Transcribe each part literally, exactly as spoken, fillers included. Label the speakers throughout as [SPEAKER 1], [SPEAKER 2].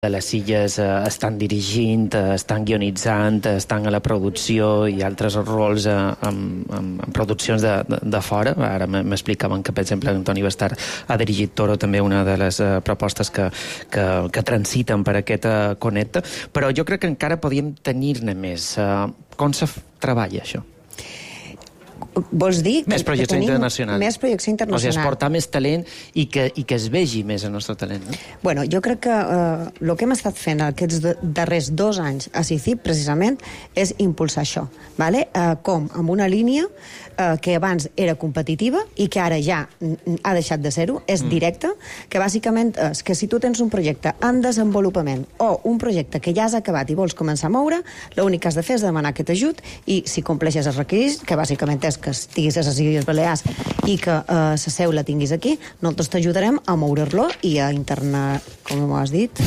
[SPEAKER 1] de les Illes eh, estan dirigint, eh, estan guionitzant, eh, estan a la producció i altres rols eh, en, en, en produccions de, de, de fora. Ara m'explicaven que, per exemple, Antoni Bastard ha dirigit Toro, també una de les eh, propostes que, que, que transiten per aquest eh, Connecta, però jo crec que encara podíem tenir-ne més. Eh, com se treballa això?
[SPEAKER 2] Vols dir?
[SPEAKER 1] Més projecció internacional.
[SPEAKER 2] Més projecció internacional.
[SPEAKER 1] O sigui, exportar més talent i que, i que es vegi més el nostre talent, no?
[SPEAKER 2] Bueno, jo crec que el eh, que hem estat fent aquests darrers dos anys a C I C I P, precisament, és impulsar això. Vale? Eh, com? Amb una línia eh, que abans era competitiva i que ara ja ha deixat de ser-ho, és mm. directa, que bàsicament és que si tu tens un projecte en desenvolupament o un projecte que ja has acabat i vols començar a moure, l'únic que has de fer és demanar aquest ajut i si compleixes els requisits, que bàsicament és que estiguis a les Illes Balears i que eh, la seu la tinguis aquí, nosaltres t'ajudarem a moure-lo i a interna... com ho has dit?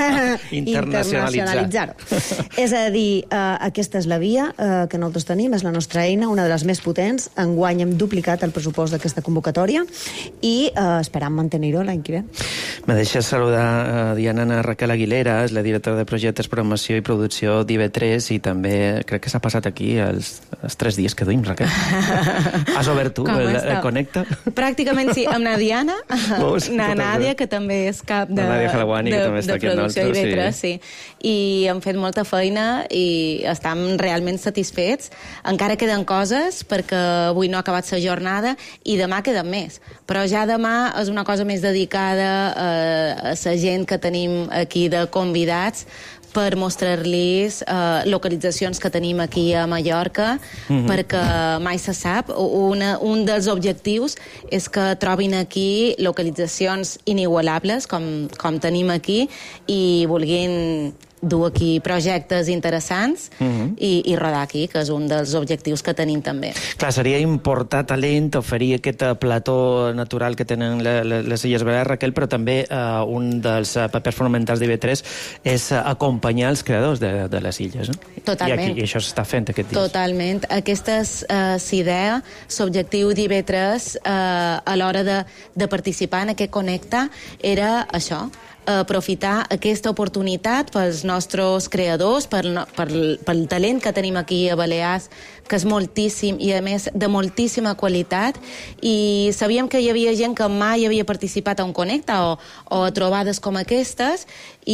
[SPEAKER 1] Internacionalitzar-ho.
[SPEAKER 2] És a dir, eh, aquesta és la via eh, que nosaltres tenim, és la nostra eina, una de les més potents. Enguany hem duplicat el pressupost d'aquesta convocatòria i eh, esperam mantenir-ho l'any que ve.
[SPEAKER 1] Me deixes saludar a Diana Ana Raquel Aguilera, és la directora de projectes, programació i producció d'I V tres i també crec que s'ha passat aquí els, els tres dies que duim, Raquel. Has obert tu el, el Connecta?
[SPEAKER 3] Pràcticament sí, amb na Diana, na Nàdia, que també és cap de,
[SPEAKER 1] Halawani,
[SPEAKER 3] de,
[SPEAKER 1] que també està
[SPEAKER 3] de
[SPEAKER 1] aquí
[SPEAKER 3] producció
[SPEAKER 1] amb
[SPEAKER 3] I V tres,
[SPEAKER 1] sí.
[SPEAKER 3] sí. I hem fet molta feina i estem realment satisfets. Encara queden coses, perquè avui no ha acabat la jornada i demà queden més. Però ja demà és una cosa més dedicada a, a la gent que tenim aquí de convidats per mostrar-los uh, localitzacions que tenim aquí a Mallorca, mm-hmm. perquè mai se sap. Una, un dels objectius és que trobin aquí localitzacions inigualables, com, com tenim aquí, i vulguin dur aquí projectes interessants mm-hmm. i, i rodar aquí, que és un dels objectius que tenim també.
[SPEAKER 1] Clar, seria importar talent, oferir aquest plató natural que tenen les Illes Balears, Raquel, però també uh, un dels uh, papers fonamentals d'I V tres és uh, acompanyar els creadors de, de les illes, no?
[SPEAKER 3] Totalment.
[SPEAKER 1] I, aquí, i això s'està fent aquest dies.
[SPEAKER 3] Totalment. Aquesta és uh, l'idea, l'objectiu d'I V tres uh, a l'hora de, de participar en aquest Connecta era això, aprofitar aquesta oportunitat pels nostres creadors, per, per, pel talent que tenim aquí a Balears, que és moltíssim i a més de moltíssima qualitat, i sabíem que hi havia gent que mai havia participat a un Connecta o, o a trobades com aquestes,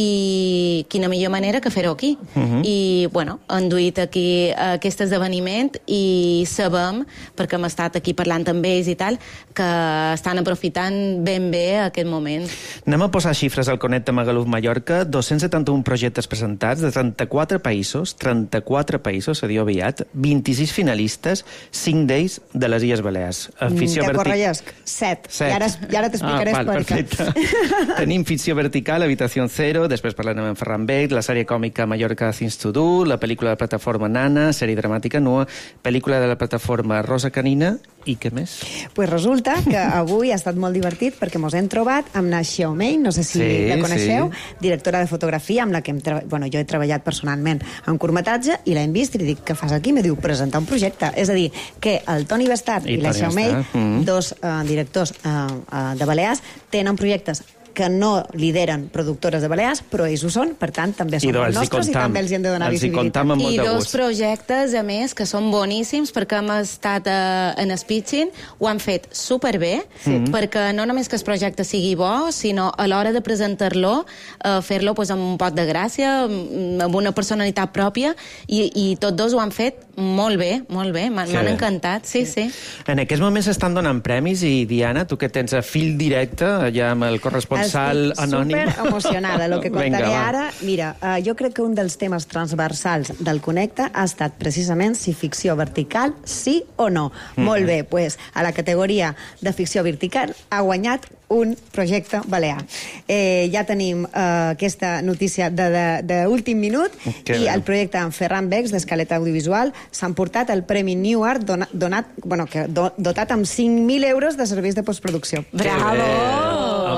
[SPEAKER 3] i quina millor manera que fer-ho aquí. Uh-huh. I, bueno, han duit aquí aquest esdeveniment i sabem, perquè hem estat aquí parlant amb ells i tal, que estan aprofitant ben bé aquest moment.
[SPEAKER 1] Anem a posar xifres al Connecta Magaluf Mallorca, dos-cents setanta-un projectes presentats de trenta-quatre països, trenta-quatre països, se diu aviat, vint-i-sis finalistes, cinc d'ells de les Illes Balears.
[SPEAKER 2] Ficció de Correllesc, set. set. I ara, i ara t'explicaré
[SPEAKER 1] ah,
[SPEAKER 2] per què.
[SPEAKER 1] Tenim Ficció Vertical, Habitació Zero, després parlarem amb Ferran Bec, la sèrie còmica Mallorca Things to Do, la pel·lícula de la plataforma Nana, sèrie dramàtica Nua, pel·lícula de la plataforma Rosa Canina, i què més?
[SPEAKER 2] Pues resulta que avui ha estat molt divertit perquè mos hem trobat amb na Xiaomei, no sé si
[SPEAKER 1] sí,
[SPEAKER 2] la coneixeu,
[SPEAKER 1] sí.
[SPEAKER 2] directora de fotografia amb la que hem bueno, jo he treballat personalment en curtmetatge i l'hem vist i li dic, què fas aquí? Me diu, presentar un projecte. És a dir, que el Toni Bastard i, i la Xiaomei, mm-hmm. dos uh, directors uh, uh, de Balears, tenen projectes que no lideren productores de Balears, però ells ho són, per tant, també són els nostres i també els hi hem de donar visibilitat.
[SPEAKER 3] I dos projectes, a més, que són boníssims, perquè hem estat uh, en Spitching, ho han fet superbé, sí. perquè no només que el projecte sigui bo, sinó a l'hora de presentar-lo, uh, fer-lo pues, amb un pot de gràcia, amb una personalitat pròpia, i, i tots dos ho han fet molt bé, molt bé, m'han sí. encantat, sí, sí.
[SPEAKER 1] En aquests moments s'estan donant premis i, Diana, tu que tens a fil directe, allà amb el corresponsal anònim.
[SPEAKER 2] Estic super emocionada. El que contaré Venga, ara... Mira, uh, jo crec que un dels temes transversals del Connecta ha estat precisament si ficció vertical, sí o no. Mm. Molt bé, pues, a la categoria de ficció vertical ha guanyat un projecte balear. Eh, ja tenim uh, aquesta notícia d'últim minut que i el projecte amb Ferran Becs d'Escaleta Audiovisual s'han portat el Premi New Art donat, donat, bueno, que do, dotat amb cinc mil euros de serveis de postproducció.
[SPEAKER 3] Bravo!
[SPEAKER 1] El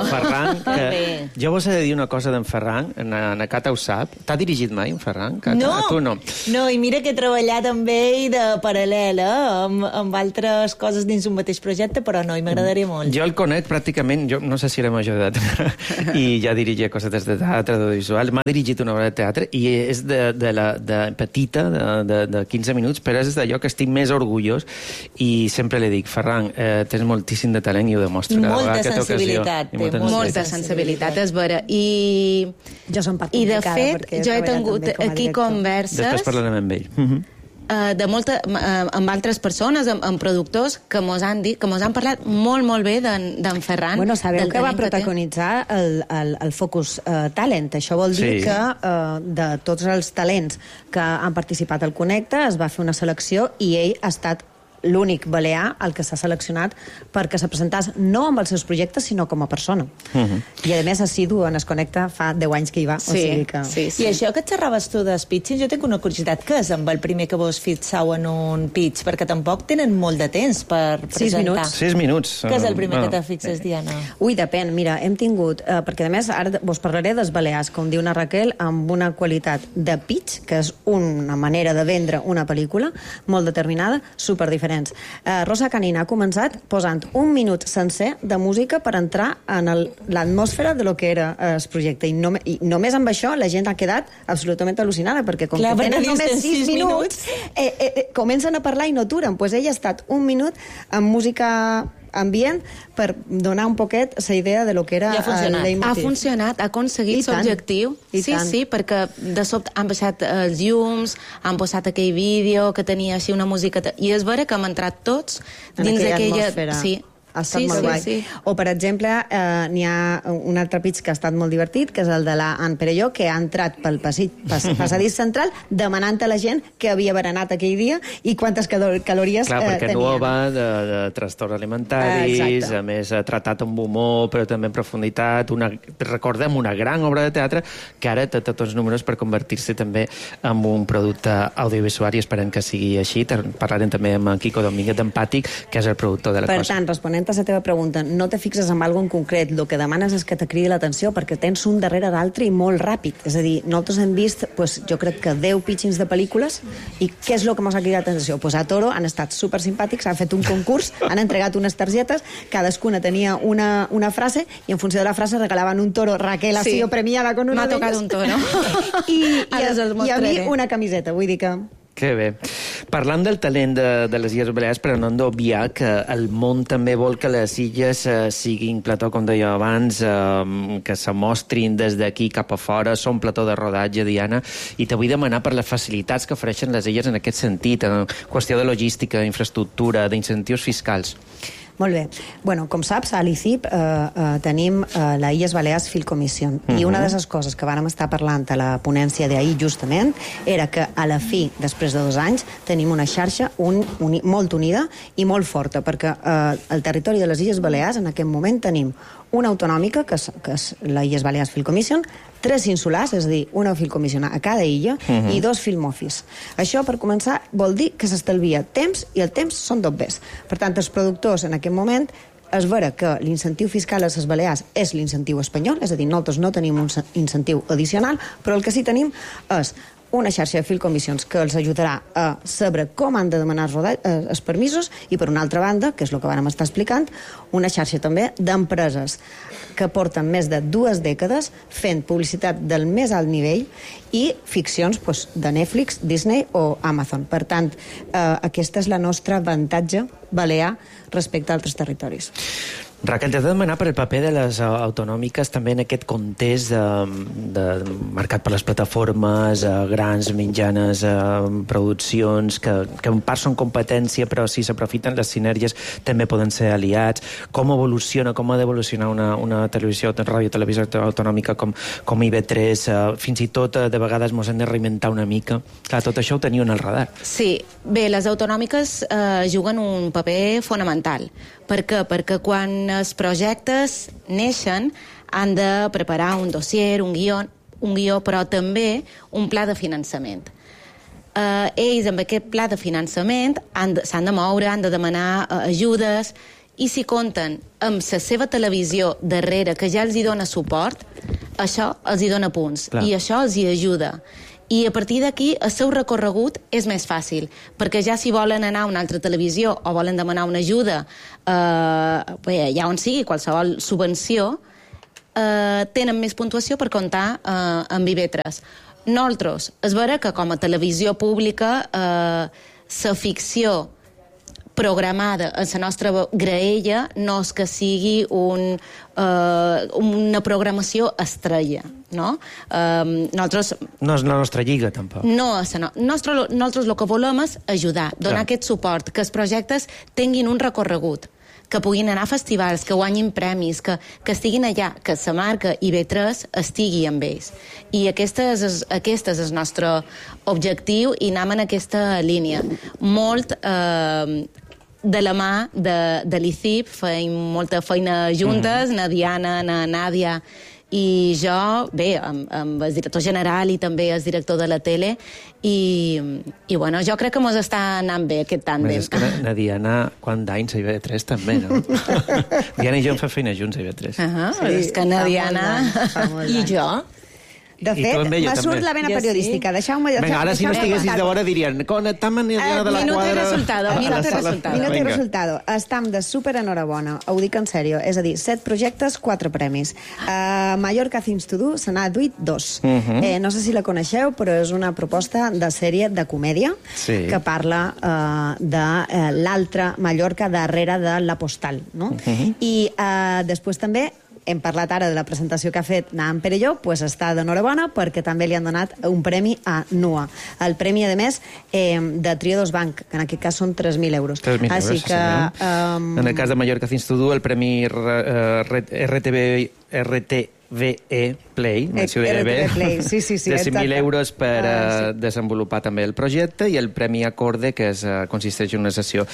[SPEAKER 1] en Ferran, que jo vos he de dir una cosa d'en Ferran, en, en Cata ho sap. T'ha dirigit mai en Ferran, Cata?
[SPEAKER 4] No,
[SPEAKER 1] tu no.
[SPEAKER 4] No, i mira que he treballat amb ell de paral·lela, amb, amb altres coses dins un mateix projecte, però no, i m'agradaria molt.
[SPEAKER 1] Jo el conec pràcticament, jo no sé si era major d'edat, i ja dirigia cosetes de teatre, d'audiovisual, m'ha dirigit una obra de teatre, i és de, de, la, de petita, de, de, de quinze minuts, però és d'allò que estic més orgullós, i sempre li dic, Ferran, eh, tens moltíssim de talent i ho demostra.
[SPEAKER 4] Molta sensibilitat, té molta,
[SPEAKER 3] molta sensibilitat, és vera. I,
[SPEAKER 2] jo som part
[SPEAKER 3] i de
[SPEAKER 2] fet,
[SPEAKER 3] jo he tingut aquí converses...
[SPEAKER 1] Després parlarem amb ell. Uh -huh.
[SPEAKER 3] Uh, de molta, uh, amb altres persones, amb, amb productors que mos han dit, que mos han parlat molt, molt bé d'en Ferran.
[SPEAKER 2] Bueno, sabeu que va
[SPEAKER 3] que
[SPEAKER 2] protagonitzar el, el, el Focus uh, Talent. Això vol dir sí. que uh, de tots els talents que han participat al Connecta es va fer una selecció i ell ha estat l'únic balear el que s'ha seleccionat perquè se presentàs no amb els seus projectes, sinó com a persona. Uh -huh. I, a més, assidu en Es Connecta fa deu anys que hi va.
[SPEAKER 3] Sí,
[SPEAKER 2] o sigui que...
[SPEAKER 3] sí, sí.
[SPEAKER 4] I això que et xerraves tu dels pitching, jo tinc una curiositat. Què és amb el primer que vos fixau en un pitch? Perquè tampoc tenen molt de temps per presentar.
[SPEAKER 2] Sis minuts.
[SPEAKER 1] Sis minuts.
[SPEAKER 4] Què és el primer bueno, que te fixes, Diana?
[SPEAKER 2] Ui, depèn. Mira, hem tingut... Eh, perquè, a més, ara vos parlaré dels balears, com diu una Raquel, amb una qualitat de pitch, que és una manera de vendre una pel·lícula molt determinada, superdiferents. Eh, Rosa Canina ha començat posant un minut sencer de música per entrar en l'atmosfera de lo que era el projecte. I, no, I només amb això la gent ha quedat absolutament al·lucinada, perquè com Clar, que tenen només sis minuts, eh, eh, eh, comencen a parlar i no aturen. Pues ell ha estat un minut amb música ambient per donar un poquet la idea de lo que era
[SPEAKER 3] el leitmotiv. Ha funcionat, ha aconseguit l'objectiu. Sí, tant. sí, perquè de sobte han baixat els llums, han posat aquell vídeo que tenia així una música... I és vera que hem entrat tots
[SPEAKER 2] en
[SPEAKER 3] dins
[SPEAKER 2] d'aquella...
[SPEAKER 3] atmosfera. Sí.
[SPEAKER 2] Ha estat
[SPEAKER 3] sí,
[SPEAKER 2] molt
[SPEAKER 3] sí,
[SPEAKER 2] guai.
[SPEAKER 3] sí.
[SPEAKER 2] O, per exemple, eh, n'hi ha un altre pitch que ha estat molt divertit, que és el de la Anne Perelló, que ha entrat pel passadís, passadís central demanant a la gent que havia berenat aquell dia i quantes calor calories
[SPEAKER 1] Clar,
[SPEAKER 2] eh,
[SPEAKER 1] perquè
[SPEAKER 2] tenia.
[SPEAKER 1] nova, de, de trastorns alimentaris, eh, a més ha tratat amb humor, però també en profunditat. Una, recordem, una gran obra de teatre que ara té tots els números per convertir-se també en un producte audiovisual i esperem que sigui així. Parlarem també amb Quico Domínguez d'Empàtic, que és el productor de la
[SPEAKER 2] per
[SPEAKER 1] cosa.
[SPEAKER 2] Per tant, responent a la teva pregunta, no te fixes en alguna en concret, el que demanes és que te cridi l'atenció perquè tens un darrere d'altre i molt ràpid. És a dir, nosaltres hem vist, pues, jo crec que deu pitchings de pel·lícules i què és el que mos ha cridat l'atenció? Pues a Toro han estat super simpàtics, han fet un concurs, han entregat unes targetes, cadascuna tenia una, una frase i en funció de la frase regalaven un toro. Raquel ha sí. sido premiada con una
[SPEAKER 3] d'elles. M'ha tocat un toro.
[SPEAKER 2] I, i, i a mi una camiseta, vull dir que...
[SPEAKER 1] Que bé. Parlant del talent de, de les Illes Balears, però no hem d'obviar que el món també vol que les illes eh, siguin plató, com deia abans, eh, que se mostrin des d'aquí cap a fora, són plató de rodatge, Diana, i te vull demanar per les facilitats que ofereixen les illes en aquest sentit, en qüestió de logística, d'infraestructura, d'incentius fiscals.
[SPEAKER 2] Molt bé. Bueno, com saps, a l'I C I P eh, eh, tenim eh, la Illes Balears Film Commission. Uh -huh. I una de les coses que vàrem estar parlant a la ponència d'ahir, justament, era que a la fi, després de dos anys, tenim una xarxa un, uni, molt unida i molt forta, perquè eh, al territori de les Illes Balears, en aquest moment, tenim una autonòmica, que és, que és la Illes Balears Film Commission, tres insulars, és a dir, una film commission a cada illa, uh -huh. i dos film office. Això, per començar, vol dir que s'estalvia temps, i el temps són dobbers. Per tant, els productors, en aquest moment, és vera que l'incentiu fiscal a les Balears és l'incentiu espanyol, és a dir, nosaltres no tenim un incentiu addicional, però el que sí tenim és una xarxa de film commissions que els ajudarà a saber com han de demanar els, els permisos i, per una altra banda, que és el que vàrem estar explicant, una xarxa també d'empreses que porten més de dues dècades fent publicitat del més alt nivell i ficcions pues, de Netflix, Disney o Amazon. Per tant, eh, aquesta és la nostra avantatge balear respecte a altres territoris.
[SPEAKER 1] Raquel, t'he de demanar per el paper de les autonòmiques també en aquest context de, de, marcat per les plataformes, eh, grans, mitjanes eh, produccions, que, que en part són competència, però si s'aprofiten les sinergies també poden ser aliats. Com evoluciona, com ha d'evolucionar una, una televisió, ràdio, televisió autonòmica com, com I V tres, eh, fins i tot eh, de vegades mos hem de reinventar una mica. Clar, tot això ho teniu en el radar.
[SPEAKER 3] Sí, bé, les autonòmiques eh, juguen un paper fonamental. Per què? Perquè quan els projectes neixen han de preparar un dossier, un guió, un guió però també un pla de finançament. Eh, ells amb aquest pla de finançament s'han de, de moure, han de demanar eh, ajudes i si compten amb la seva televisió darrere, que ja els hi dona suport, això els hi dona punts. Clar. I això els hi ajuda. I a partir d'aquí el seu recorregut és més fàcil, perquè ja si volen anar a una altra televisió o volen demanar una ajuda, eh, bé, ja on sigui, qualsevol subvenció, eh, tenen més puntuació per comptar eh, amb I V tres. Nosaltres, és vera que com a televisió pública eh, la ficció programada en la nostra graella no és que sigui un, uh, una programació estrella, no? Um, nosaltres...
[SPEAKER 1] No és la nostra lliga, tampoc.
[SPEAKER 3] No, no. Nosaltres, nosaltres el que volem és ajudar, donar Clar. aquest suport, que els projectes tinguin un recorregut, que puguin anar a festivals, que guanyin premis, que, que estiguin allà, que la marca I V tres estigui amb ells. I aquest és, aquest és el nostre objectiu i anem en aquesta línia. Molt... Eh, de la mà de, de l'I C I P, feim molta feina juntes, mm-hmm. na Diana, na Nàdia i jo, bé, amb, amb el director general i també el director de la tele, i, i bueno, jo crec que mos està anant bé aquest tàndem.
[SPEAKER 1] És que na, na Diana, quant d'anys a I V tres també, no? Diana i jo em fa feina junts a I V tres.
[SPEAKER 3] Uh -huh, sí, és que na Diana...
[SPEAKER 4] I jo...
[SPEAKER 2] De fet, me surt la vena periodística. Sí. Deixeu-me...
[SPEAKER 1] Vinga, ara si no estiguessis de vora dirien connecta'm ni Diana de la
[SPEAKER 3] Minut
[SPEAKER 1] Quadra...
[SPEAKER 3] i resultado, minut i resultado.
[SPEAKER 2] Minut i resultado. Estam de super enhorabona, ho dic en sèrio. És a dir, set projectes, quatre premis. Uh, Mallorca Things to Do se n'ha duit dos. Uh -huh. eh, no sé si la coneixeu, però és una proposta de sèrie de comèdia sí. que parla uh, de uh, l'altra Mallorca darrere de la postal, no? Uh -huh. I uh, després també hem parlat ara de la presentació que ha fet Naam Perelló, pues està d'enhorabona perquè també li han donat un premi a N U A. El premi, a més, eh, de Triodos Bank, que en aquest cas són tres mil euros.
[SPEAKER 1] tres mil
[SPEAKER 2] Així
[SPEAKER 1] euros,
[SPEAKER 2] que,
[SPEAKER 1] sí. Um... En el cas de Mallorca Things to Do, el premi R T V R T V E Play, menció de
[SPEAKER 2] R T V Play, sí, sí, sí,
[SPEAKER 1] de cinc mil euros per ah, sí. desenvolupar també el projecte, i el Premi Acorde, que és, consisteix en una sessió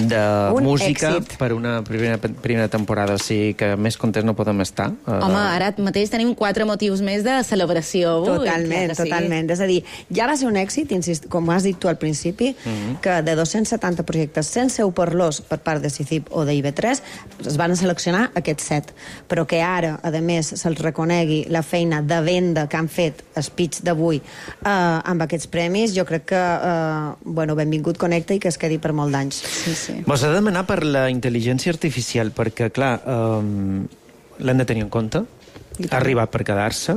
[SPEAKER 1] de un música èxit. Per una primera, primera temporada. O sigui que més contents no podem estar.
[SPEAKER 3] Home, ara mateix tenim quatre motius més de celebració.
[SPEAKER 2] Totalment, totalment. Sí. És a dir, ja va ser un èxit, insist, com has dit tu al principi, uh -huh. que de dos-cents setanta projectes sense operlors per part de C I C I P o de I V tres es van seleccionar aquests set, però que ara, a més, se'ls reconegui la feina de venda que han fet speech d'avui eh, amb aquests premis, jo crec que eh, bueno, benvingut Connecta i que es quedi per molt d'anys.
[SPEAKER 3] Sí, sí.
[SPEAKER 1] Mos ha de demanar per la intel·ligència artificial, perquè, clar, eh, l'hem de tenir en compte. Ha arribat per quedar-se.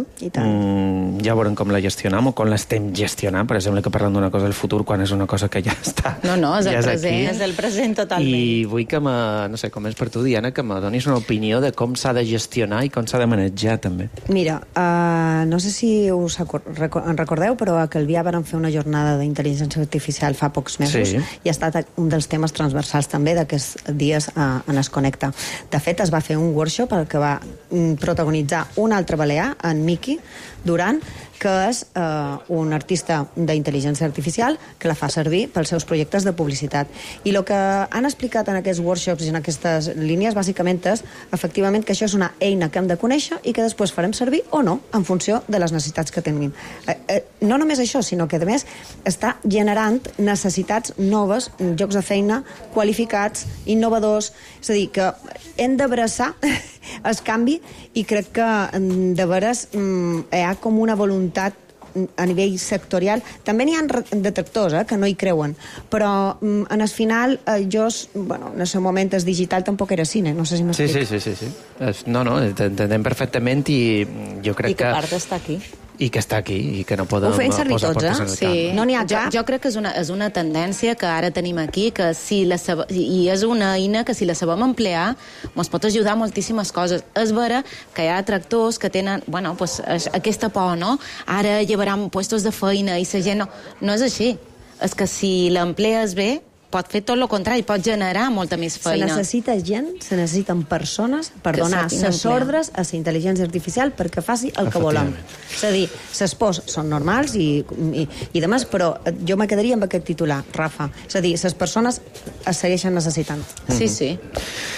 [SPEAKER 1] Mm, ja veurem com la gestionam o com l'estem gestionant. Per exemple, que parlem d'una cosa del futur quan és una cosa que ja està.
[SPEAKER 3] No, no, és el
[SPEAKER 1] ja és
[SPEAKER 3] present.
[SPEAKER 1] Aquí.
[SPEAKER 3] És el present totalment.
[SPEAKER 1] I vull que, me, no sé, com és per tu, Diana, que me donis una opinió de com s'ha de gestionar i com s'ha de manejar, també.
[SPEAKER 2] Mira, uh, no sé si us en recordeu, però a Calvià van fer una jornada d'intel·ligència artificial fa pocs mesos sí. i ha estat un dels temes transversals també d'aquests dies uh, en Es Connecta. De fet, es va fer un workshop que va mm, protagonitzar un altre balear, en Miqui Duran, que és eh, un artista d'intel·ligència artificial que la fa servir pels seus projectes de publicitat. I el que han explicat en aquests workshops i en aquestes línies, bàsicament, és efectivament que això és una eina que hem de conèixer i que després farem servir o no, en funció de les necessitats que tenim. Eh, eh, no només això, sinó que, a més, està generant necessitats noves, llocs de feina qualificats, innovadors. És a dir, que hem d'abraçar el canvi i crec que, de veres, hi ha com una voluntat a nivell sectorial. També n'hi ha detractors eh, que no hi creuen, però en el final eh, jo, bueno, en el seu moment el digital tampoc era cine, no sé si m'explico.
[SPEAKER 1] Sí, sí, sí, sí, sí. No, no, t'entenem perfectament i jo crec que...
[SPEAKER 4] I que part està aquí.
[SPEAKER 1] I que està aquí, i que no podem
[SPEAKER 2] ho fem servir
[SPEAKER 1] posar
[SPEAKER 2] tots,
[SPEAKER 1] portes
[SPEAKER 2] eh? Sí. No n'hi ha cap.
[SPEAKER 3] Jo, jo crec que és una, és una tendència que ara tenim aquí, que si la sabe, i és una eina que si la sabem emplear ens pot ajudar moltíssimes coses. És vera que hi ha tractors que tenen, bueno, pues, aquesta por, no? Ara llevaran puestos de feina i la gent no... No és així. És que si l'emplees bé, pot fer tot el contrari, pot generar molta més feina.
[SPEAKER 2] Se necessita gent, se necessiten persones per que donar les ordres a la intel·ligència artificial perquè faci el que volem. És a dir, les pors són normals i, i, i demés, però jo me quedaria amb aquest titular, Rafa. És a dir, les persones es segueixen necessitant.
[SPEAKER 3] Sí, sí.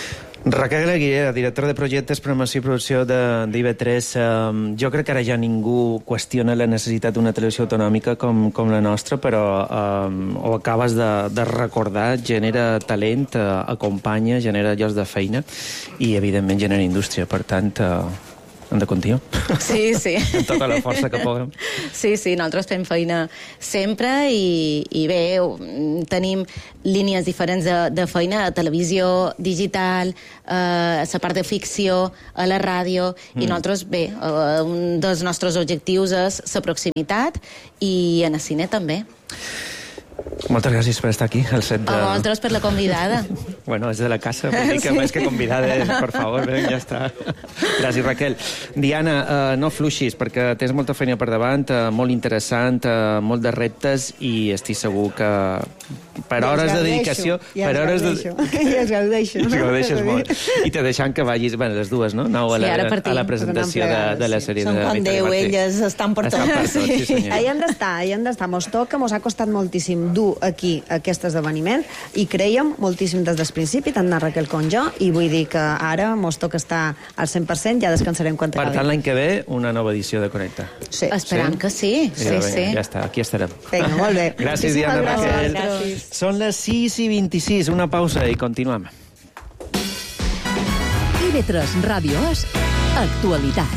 [SPEAKER 1] Raquel Aguilera, directora de projectes, promoció i producció d'I V tres. Um, jo crec que ara ja ningú qüestiona la necessitat d'una televisió autonòmica com, com la nostra, però um, ho acabes de, de recordar, genera talent, uh, acompanya, genera llocs de feina i, evidentment, genera indústria. Per tant, uh, hem de continuar.
[SPEAKER 3] Sí, sí.
[SPEAKER 1] Amb tota la força que puguem.
[SPEAKER 3] Sí, sí, nosaltres fem feina sempre i, i bé, tenim línies diferents de, de feina, a televisió, digital, eh, a la part de ficció, a la ràdio, mm. i nosaltres, bé, eh, un dels nostres objectius és la proximitat i en el cine també.
[SPEAKER 1] Moltes gràcies per estar aquí, al set de...
[SPEAKER 3] A vosaltres per la convidada.
[SPEAKER 1] Bueno, és de la casa, vull dir que sí. Més que convidada, per favor, eh, ja està. Gràcies, Raquel. Diana, uh, no fluixis, perquè tens molta feina per davant, uh, molt interessant, uh, molt de reptes, i estic segur que per
[SPEAKER 2] ja
[SPEAKER 1] hores de dedicació...
[SPEAKER 2] Ja
[SPEAKER 1] per hores de...
[SPEAKER 2] Ja es gaudeixo.
[SPEAKER 1] Es gaudeixes molt. I te deixant que vagis, bueno, les dues, no? Anau a la,
[SPEAKER 3] sí,
[SPEAKER 1] a la presentació de, de la sèrie
[SPEAKER 4] Són
[SPEAKER 1] de
[SPEAKER 4] com
[SPEAKER 1] Vitali
[SPEAKER 4] Déu,
[SPEAKER 1] Martí.
[SPEAKER 4] elles estan per tot.
[SPEAKER 1] Estan per tot, sí, senyor.
[SPEAKER 2] Ahí han d'estar, ahí han d'estar. Mos toca, mos ha costat moltíssim dur aquí aquest esdeveniment i creiem moltíssim des del principi, tant la Raquel com jo, i vull dir que ara mos toca estar al cent per cent, ja descansarem quan
[SPEAKER 1] Per tant, l'any que ve, una nova edició de Connecta.
[SPEAKER 2] Sí.
[SPEAKER 3] Esperant
[SPEAKER 1] sí?
[SPEAKER 3] que sí, sí,
[SPEAKER 1] ja,
[SPEAKER 3] sí.
[SPEAKER 1] Ja està, aquí estarem.
[SPEAKER 2] Vinga, molt bé.
[SPEAKER 1] Gràcies, Diana, Raquel.
[SPEAKER 2] Gràcies.
[SPEAKER 1] Són les sis i vint-i-sis, una pausa i continuem.
[SPEAKER 5] I V tres Ràdio és actualitat.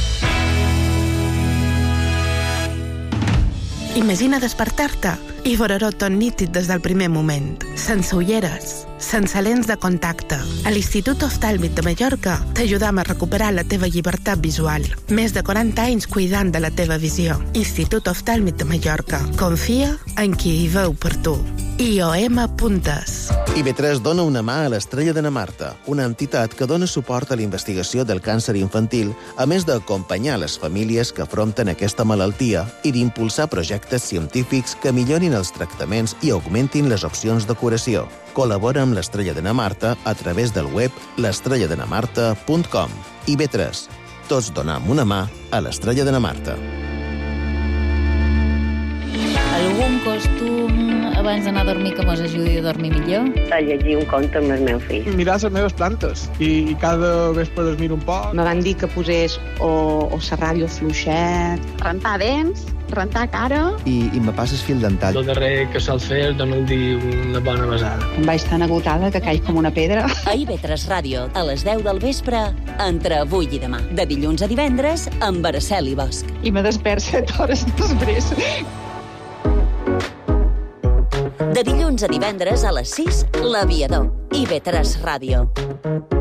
[SPEAKER 6] Imagina despertar-te i veure-ho tot nítid des del primer moment, sense ulleres, sense lents de contacte. A l'Institut Oftàlmic de Mallorca t'ajudam a recuperar la teva llibertat visual. Més de quaranta anys cuidant de la teva visió. Institut Oftàlmic de Mallorca. Confia en qui hi veu per tu. I O M Puntes.
[SPEAKER 7] I V tres dona una mà a l'Estrella de Namarta, una entitat que dona suport a la investigació del càncer infantil, a més d'acompanyar les famílies que afronten aquesta malaltia i d'impulsar projectes científics que millorin els tractaments i augmentin les opcions de curació. Col·labora amb l'Estrella de Namarta a través del web l'estrella de namarta punt com. I V tres. Tots donam una mà a l'Estrella de Namarta.
[SPEAKER 8] Algun costum abans d'anar a dormir que mos ajudi a dormir millor?
[SPEAKER 9] A llegir un conte amb el meu fill.
[SPEAKER 10] Mirar les meves plantes i cada vespre les miro un poc.
[SPEAKER 11] Me van dir que posés o, o la ràdio fluixet, rentar dents, rentar cara...
[SPEAKER 12] I, i me passes fil dental.
[SPEAKER 10] El darrer que sol fer és donar-li una bona besada.
[SPEAKER 11] Em vaig tan agotada que caic com una pedra.
[SPEAKER 5] A I V tres Ràdio, a les deu del vespre, entre avui i demà. De dilluns a divendres, amb Araceli Bosch.
[SPEAKER 11] I me despert set hores després.
[SPEAKER 5] De dilluns a divendres a les sis, L'Aviador. I V tres Ràdio.